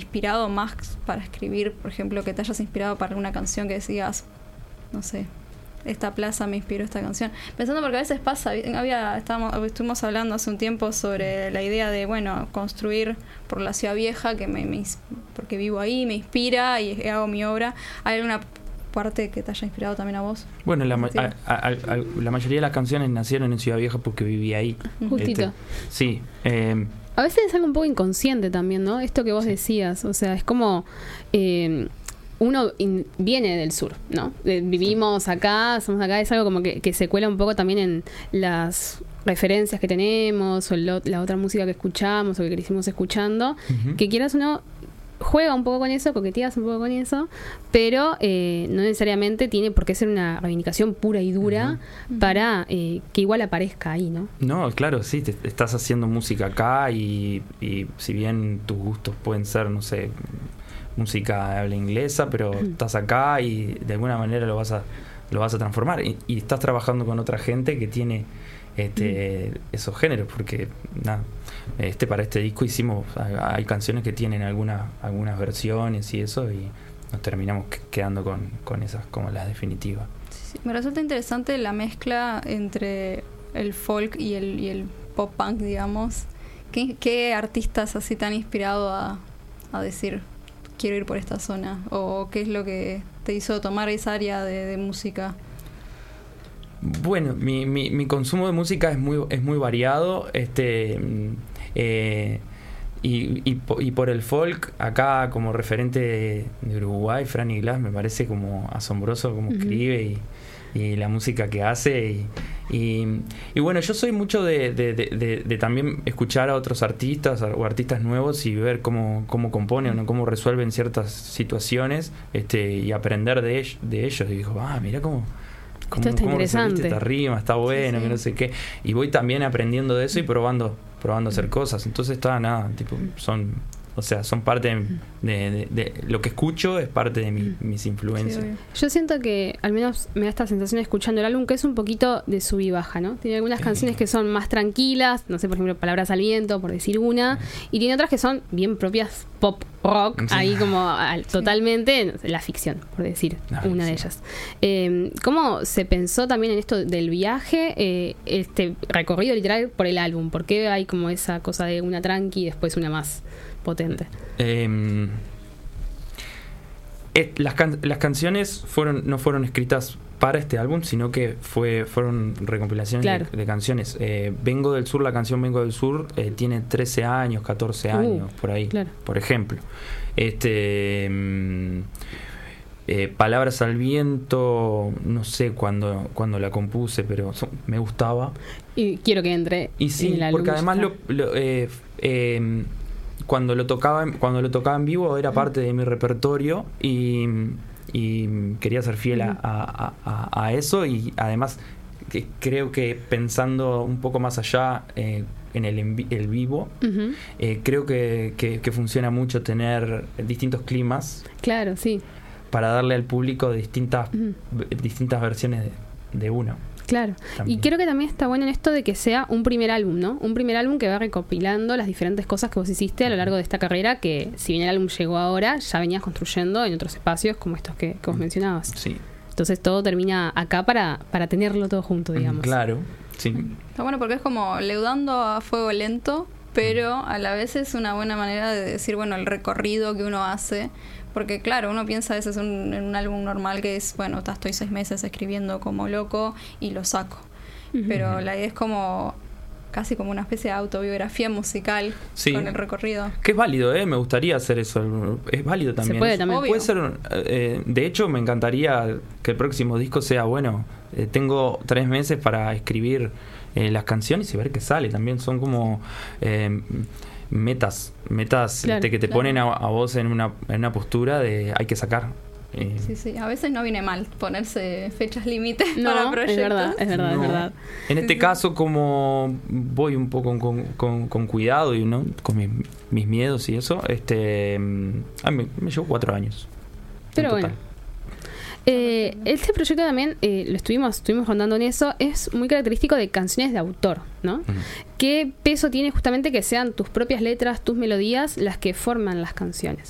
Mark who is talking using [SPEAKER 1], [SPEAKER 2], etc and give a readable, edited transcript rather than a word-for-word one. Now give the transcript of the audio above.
[SPEAKER 1] inspirado más para escribir? Por ejemplo, que te hayas inspirado para una canción que decías, no sé, esta plaza me inspiró esta canción. Pensando porque a veces pasa, estuvimos hablando hace un tiempo sobre la idea de, bueno, construir por la ciudad vieja, que porque vivo ahí, me inspira y hago mi obra. ¿Hay alguna parte que te haya inspirado también a vos?
[SPEAKER 2] Bueno, la mayoría de las canciones nacieron en Ciudad Vieja porque viví ahí.
[SPEAKER 3] Justito.
[SPEAKER 2] Sí.
[SPEAKER 3] A veces es algo un poco inconsciente también, ¿no? Esto que vos decías, o sea, es como... uno viene del sur, ¿no? Vivimos acá, somos acá, es algo como que se cuela un poco también en las referencias que tenemos o la otra música que escuchamos o que crecimos escuchando, que quieras uno juega un poco con eso, coqueteas un poco con eso, pero no necesariamente tiene por qué ser una reivindicación pura y dura para que igual aparezca ahí, ¿no? No,
[SPEAKER 2] claro, sí, estás haciendo música acá y si bien tus gustos pueden ser, no sé, música de habla inglesa, pero estás acá y de alguna manera lo vas a transformar y estás trabajando con otra gente que tiene esos géneros, porque nada, para este disco hay canciones que tienen algunas versiones y eso, y nos terminamos quedando con esas como las definitivas.
[SPEAKER 1] Sí, me resulta interesante la mezcla entre el folk y el pop punk, digamos. ¿Qué artistas así te han inspirado a decir quiero ir por esta zona? ¿O qué es lo que te hizo tomar esa área de música?
[SPEAKER 2] Bueno, mi consumo de música es muy variado, y por el folk, acá como referente de Uruguay, Franny Glass me parece como asombroso como escribe y la música que hace y bueno, yo soy mucho de también escuchar a otros artistas o artistas nuevos y ver cómo componen o cómo resuelven ciertas situaciones, y aprender de ellos, y digo, mira cómo
[SPEAKER 3] esto está interesante,
[SPEAKER 2] esta rima está bueno, que no sé qué, y voy también aprendiendo de eso y probando a hacer cosas. Entonces son parte de lo que escucho, es parte de mis influencias.
[SPEAKER 3] Yo siento que, al menos me da esta sensación escuchando el álbum, que es un poquito de sub y baja, ¿no? Tiene algunas canciones que son más tranquilas, no sé, por ejemplo, Palabras al Viento, por decir una, y tiene otras que son bien propias pop rock, ahí como totalmente la ficción, por decir una de ellas. ¿Cómo se pensó también en esto del viaje, este recorrido literal por el álbum? ¿Por qué hay como esa cosa de una tranqui y después una más potente?
[SPEAKER 2] Las canciones no fueron escritas para este álbum, sino que fueron recompilaciones de canciones. Vengo del Sur, la canción Vengo del Sur tiene 13 años, 14 años, por ahí, por ejemplo. Palabras al Viento, no sé cuándo la compuse, pero me gustaba.
[SPEAKER 3] Y quiero que entre.
[SPEAKER 2] Y sí, porque además cuando lo tocaba en vivo era parte de mi repertorio y quería ser fiel a eso, y además creo que pensando un poco más allá en el vivo, creo que funciona mucho tener distintos climas,
[SPEAKER 3] claro, sí,
[SPEAKER 2] para darle al público distintas versiones de uno.
[SPEAKER 3] Claro, también. Y creo que también está bueno en esto de que sea un primer álbum, ¿no? Un primer álbum que va recopilando las diferentes cosas que vos hiciste a lo largo de esta carrera, que si bien el álbum llegó ahora, ya venías construyendo en otros espacios como estos que vos mencionabas.
[SPEAKER 2] Sí.
[SPEAKER 3] Entonces todo termina acá para tenerlo todo junto, digamos.
[SPEAKER 2] Claro, sí.
[SPEAKER 1] Está bueno porque es como leudando a fuego lento, pero a la vez es una buena manera de decir, bueno, el recorrido que uno hace. Porque claro, uno piensa a veces en un álbum normal que es, bueno, estoy 6 meses escribiendo como loco y lo saco. Pero la idea es como casi como una especie de autobiografía musical con el recorrido.
[SPEAKER 2] Que es válido, me gustaría hacer eso. Es válido también.
[SPEAKER 3] Se puede también.
[SPEAKER 2] Puede ser, de hecho, me encantaría que el próximo disco sea, bueno, tengo 3 meses para escribir las canciones y ver qué sale. También son como... metas que te ponen a vos en una postura de hay que sacar.
[SPEAKER 1] Sí, a veces no viene mal ponerse fechas límites para proyectos.
[SPEAKER 3] Es verdad.
[SPEAKER 2] En este caso, como voy un poco con cuidado y con mis miedos y eso, me llevo 4 años.
[SPEAKER 3] Pero bueno. Este proyecto también, estuvimos rondando en eso, es muy característico de canciones de autor, ¿no? ¿Qué peso tiene justamente que sean tus propias letras, tus melodías, las que forman las canciones?